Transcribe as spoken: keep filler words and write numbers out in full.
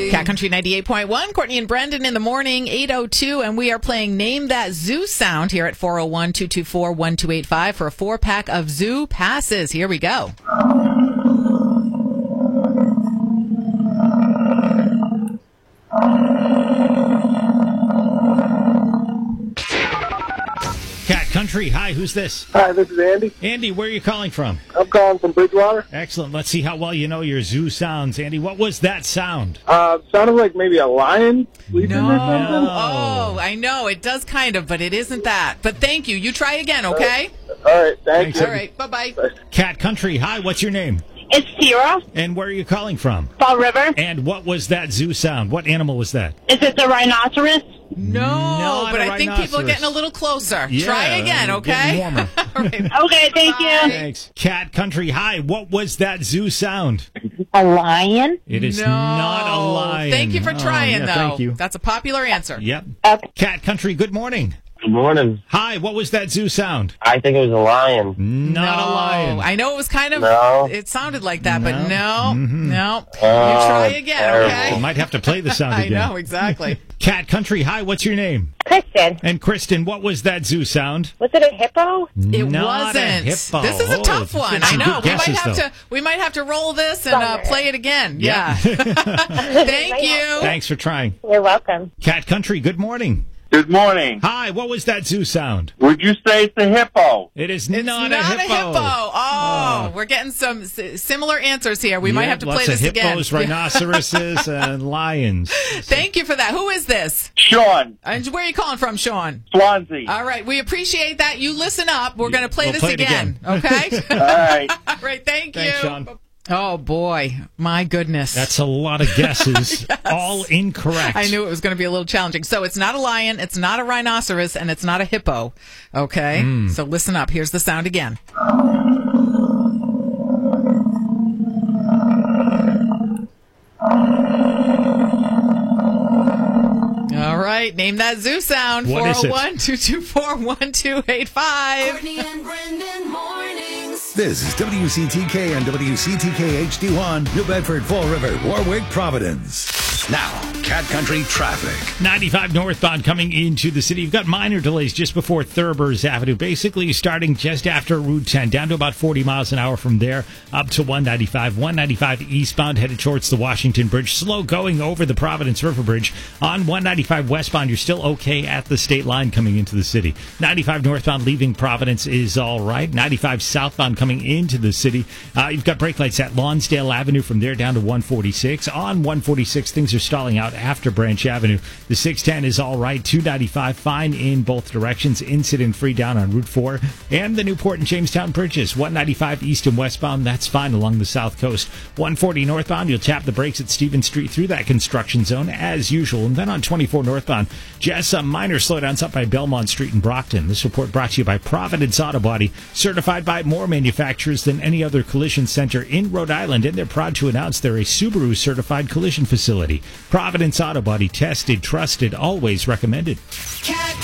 Cat Country ninety-eight point one, Courtney and Brendan in the morning, eight oh two, and we are playing Name That Zoo Sound here at four oh one, two two four, one two eight five for a four-pack of zoo passes. Here we go. Cat Country, hi, who's this? Hi, this is Andy. Andy, where are you calling from? I'm calling from Bridgewater. Excellent. Let's see how well you know your zoo sounds. Andy, what was that sound? Uh, sounded like maybe a lion sleeping No. or something. Oh, I know. It does kind of, but it isn't that. But thank you. You try again, okay? All right, thanks. Thanks. All right. Bye-bye. Cat Country, hi, what's your name? It's Tira, And where are you calling from? Fall River. And what was that zoo sound? What animal was that? Is it the rhinoceros? No, Not but a I think people are rhinoceros. getting a little closer. Yeah, Try again, okay? getting warmer. All right. Okay, thank you. Thanks. Cat Country, hi, what was that zoo sound? A lion? It is No. not a lion. Thank you for Oh, trying, yeah, though. Thank you. That's a popular answer. Yep. Okay. Cat Country, good morning. Good morning. Hi, what was that zoo sound? I think it was a lion. Not no. a lion. I know it was kind of, No. it sounded like that, but No. no, Mm-hmm. no. Oh, you try again, terrible. okay? You might have to play the sound I again. know, exactly. Cat Country, hi, what's your name? Kristen. And Kristen, what was that zoo sound? Was it a hippo? It Not wasn't. A hippo. This is a Oh, tough you one. got I some know. good We might guesses, have though. to. We might have to roll this and uh, Bummer. play it again. Yeah. Yeah. Thank you. Thanks for trying. You're welcome. Cat Country, good morning. Good morning. Hi, what was that zoo sound? Would you say it's a hippo? It is It's not, not, a hippo. Oh, we're getting some s- similar answers here. We might Yeah, have to play lots this of again. hippos, rhinoceroses, and lions. Thank you for that. Who is this? Sean. And where are you calling from, Sean? Swansea. All right, we appreciate that. You listen up. We're going to play We'll this play it again. Okay? All right. All right, thank Thanks, you. Sean. Oh, boy. My goodness. That's a lot of guesses, all incorrect. I knew it was going to be a little challenging. So it's not a lion, it's not a rhinoceros, and it's not a hippo. Okay? Mm. So listen up. Here's the sound again. All right. Name that zoo sound. What is it? four oh one, two two four, one two eight five. Courtney and Brendan mornings. This is W C T K and W C T K H D one, New Bedford, Fall River, Warwick, Providence. Now, Cat Country traffic. ninety-five northbound coming into the city. You've got minor delays just before Thurber's Avenue, basically starting just after Route ten, down to about forty miles an hour from there, up to one ninety-five. one ninety-five eastbound headed towards the Washington Bridge. Slow going over the Providence River Bridge. On one ninety-five westbound, you're still okay at the state line coming into the city. ninety-five northbound leaving Providence is all right. ninety-five southbound coming into the city. Uh, you've got brake lights at Lonsdale Avenue from there down to one forty-six. On one forty-six, things are stalling out after Branch Avenue. The six ten is all right. two ninety-five fine in both directions. Incident free down on Route four. And the Newport and Jamestown bridges. one ninety-five east and westbound, that's fine along the south coast. one forty northbound, you'll tap the brakes at Stevens Street through that construction zone as usual. And then on twenty-four northbound, just some minor slowdowns up by Belmont Street in Brockton. This report brought to you by Providence Auto Body, certified by more manufacturers than any other collision center in Rhode Island, and they're proud to announce they're a Subaru certified collision facility. Providence Auto Body, tested, trusted, always recommended. Cat